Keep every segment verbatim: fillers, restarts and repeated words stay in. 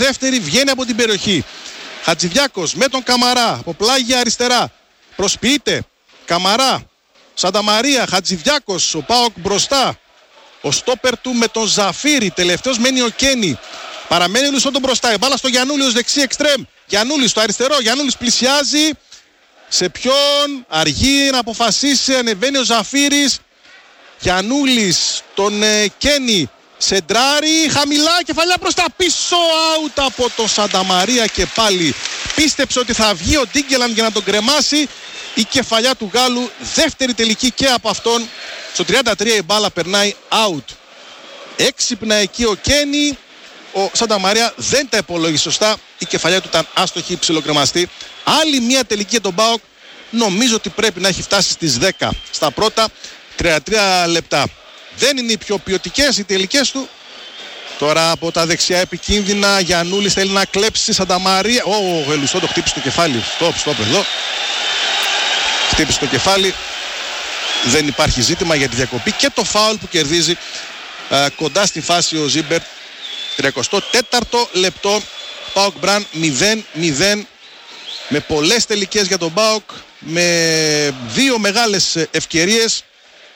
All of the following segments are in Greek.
δεύτερη, βγαίνει από την περιοχή. Χατζηδιάκος με τον Καμαρά από πλάγια αριστερά. Προσποιείται. Καμαρά. Σανταμαρία. Χατζηδιάκος. Ο ΠΑΟΚ μπροστά. Ο στόπερ του με τον Ζαφύρη. Τελευταίος μένει ο Κένι. Παραμένει ο Λουσόντο μπροστά. Η μπάλα στο Γιαννούλη ως δεξί εξτρέμ. Γιαννούλης στο αριστερό. Γιαννούλης πλησιάζει. Σε ποιον αργεί να αποφασίσει. Ανεβαίνει ο Ζαφύρης. Γιαννούλης τον ε, Κένι. Σεντράρι, χαμηλά, κεφαλιά προς τα πίσω, out από τον Σανταμαρία και πάλι πίστεψε ότι θα βγει ο Ντίγκελαν για να τον κρεμάσει. Η κεφαλιά του Γάλλου, δεύτερη τελική και από αυτόν. Στο τριάντα τρία η μπάλα περνάει out. Έξυπνα εκεί ο Κένι, ο Σανταμαρία δεν τα υπολόγισε σωστά. Η κεφαλιά του ήταν άστοχη, ψιλοκρεμαστή. Άλλη μια τελική για τον ΠΑΟΚ. Νομίζω ότι πρέπει να έχει φτάσει στις δέκα στα πρώτα τριάντα τρία λεπτά. Δεν είναι οι πιο ποιοτικές οι τελικές του. Τώρα από τα δεξιά επικίνδυνα. Γιαννούλης θέλει να κλέψει Σανταμαρία. Ω, ο Ελουσόντο χτύπησε το κεφάλι. Στοπ, στοπ εδώ. Χτύπησε το κεφάλι. Δεν υπάρχει ζήτημα για τη διακοπή. Και το φάουλ που κερδίζει α, κοντά στη φάση ο Ζίμπερτ. τριακοστό τέταρτο λεπτό. ΠΑΟΚ Μπραν μηδέν μηδέν. Με πολλές τελικές για τον ΠΑΟΚ. Με δύο μεγάλες ευκαιρίες.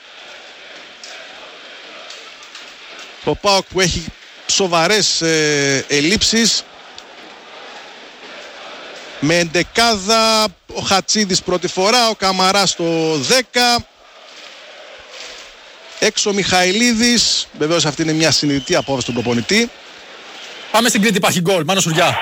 Ο ΠΑΟΚ που έχει σοβαρές ε, ελλείψεις. Με εντεκάδα ο Χατσίδης πρώτη φορά, ο Καμαράς στο δέκα. Έξω ο Μιχαηλίδης. Βεβαίως αυτή είναι μια συνειδητή απόφαση του προπονητή. Πάμε στην Κρήτη, υπάρχει γκολ. Μάνο Σουριά.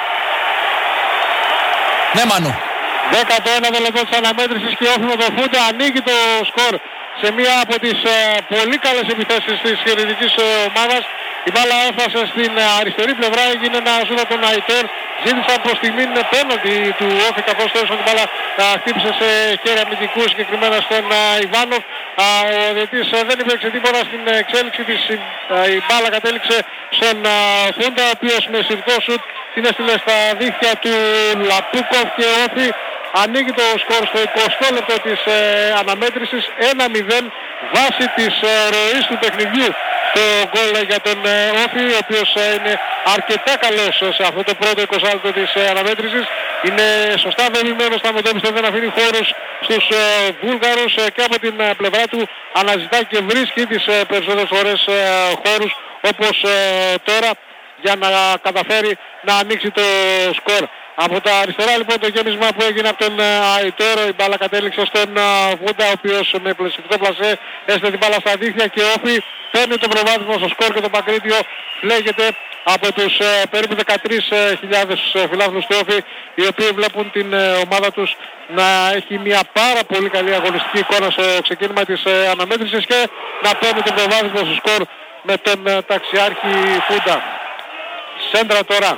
Ναι, Μάνο. δέκατο ένατο λεπτό της αναμέτρησης και όφη με το Φούντα ανοίγει το σκορ σε μία από τις ε, πολύ καλές επιθέσεις της χαιρετικής ομάδας. Η μπάλα έφτασε στην ε, αριστερή πλευρά, έγινε ένα σούτ από τον Αϊτόρ. Ζήτησαν προς στιγμήν πέναντι του Όφη, καθώς τέλος την μπάλα ε, χτύπησε σε χέρια αμυντικού, συγκεκριμένα στον ε, Ιβάνοφ. Ε, ο διαιτητής ε, δεν υπήρξε τίποτα στην εξέλιξη της. Ε, η μπάλα κατέληξε στον ε, Φούντα, ο οποίος με συρτό σούτ την έστειλε στα δίχτυα του Λαπούκοφ και Όφη ανοίγει το σκορ στο εικοστό λεπτό της ε, αναμέτρησης. Ένα μηδέν βάσει της ε, ροής του παιχνιδιού. Το γκολ για τον ε, Όφη, ο οποίος ε, είναι αρκετά καλός σε αυτό το πρώτο εικοστό λεπτό της ε, αναμέτρησης. Είναι σωστά βεβαιωμένος στα μετώπιστα, δεν αφήνει χώρους στους ε, Βούλγαρους ε, και από την ε, πλευρά του αναζητά και βρίσκει τις ε, περισσότερες φορές ε, χώρους όπως ε, τώρα για να καταφέρει να ανοίξει το σκορ. Από τα αριστερά λοιπόν το γέμισμα που έγινε από τον Αϊτόρο, η μπάλα κατέληξε στον Βούντα, ο οποίος με πλεσιφτό πλασέ έστειλε την μπάλα στα δίχτυα και Όφη παίρνει το προβάδισμα στο σκορ και το Παγκρίτιο φλέγεται από τους ε, περίπου δεκατρείς χιλιάδες φιλάθλους του Όφη, οι οποίοι βλέπουν την ε, ομάδα τους να έχει μια πάρα πολύ καλή αγωνιστική εικόνα στο ξεκίνημα της ε, αναμέτρησης και να παίρνει το προβάδισμα στο σκορ με τον ε, ταξιάρχη Φούντα. Σέντρα τώρα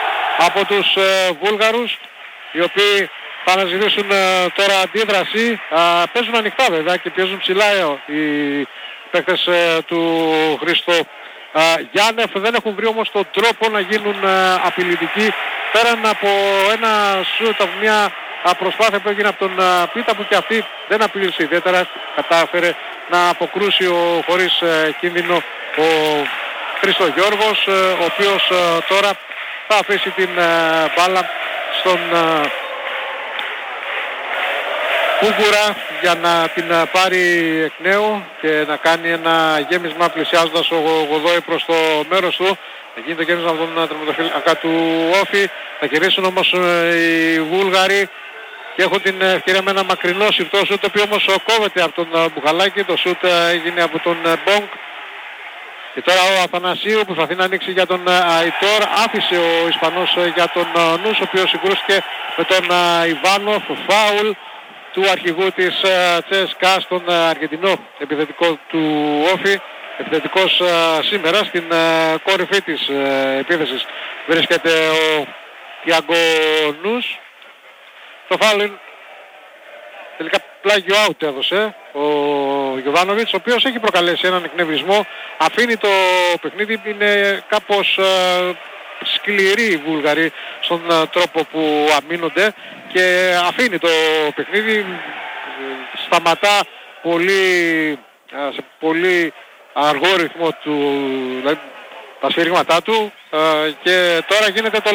από τους ε, Βούλγαρους, οι οποίοι θα αναζητήσουν ε, τώρα αντίδραση. Ε, παίζουν ανοιχτά βέβαια και παίζουν ψηλά ε, οι παίκτες ε, του Χρήστο ε, Γιάννεφ. Δεν έχουν βρει όμως τον τρόπο να γίνουν ε, απειλητικοί πέραν από ένα σούτ, από μια ε, προσπάθεια που έγινε από τον ε, Πίτα, που και αυτή δεν απειλήσε ιδιαίτερα. Κατάφερε να αποκρούσει ο, χωρίς ε, κίνδυνο ο Χρήστο Γιώργος, ε, ο οποίος ε, τώρα θα αφήσει την uh, μπάλα στον uh, Κούγκουρα για να την uh, πάρει εκ νέου και να κάνει ένα γέμισμα πλησιάζοντας ο Γοδόη προς το μέρος του. Θα γίνει το γέμισμα από τον τερματοφύλακα του Όφη. Θα κερδίσουν όμως uh, οι Βούλγαροι και έχουν την ευκαιρία με ένα μακρινό συρτό σούτ, το οποίο όμως κόβεται από τον uh, Μπουχαλάκη. Το σούτ uh, έγινε από τον uh, Μπονκ. Και τώρα ο Αθανασίου που προσπαθεί να ανοίξει για τον Αϊτόρ, άφησε ο Ισπανός για τον Νους, ο οποίος συγκρούστηκε με τον Ιβάνοφ, φάουλ του αρχηγού της Τσέσκα στον Αργεντινό επιθετικό του Όφη. Επιθετικός σήμερα στην κορυφή της επίθεσης βρίσκεται ο Τιάγκο Νους. Το φάουλ τελικά πλάγιο out έδωσε ο Γιωβάνοβιτς, ο οποίος έχει προκαλέσει έναν εκνευρισμό. Αφήνει το παιχνίδι, είναι κάπως uh, σκληροί οι Βούλγαροι στον uh, τρόπο που αμήνονται και αφήνει το παιχνίδι, σταματά πολύ, uh, σε πολύ αργό ρυθμό του, δηλαδή, τα σφυρίγματά του uh, και τώρα γίνεται το